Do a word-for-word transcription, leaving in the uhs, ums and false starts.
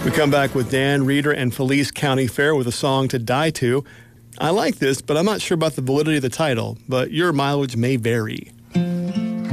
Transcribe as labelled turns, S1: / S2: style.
S1: We come back with Dan Reeder and Felice County Fair with a song to die to. I like this, but I'm not sure about the validity of the title, but your mileage may vary.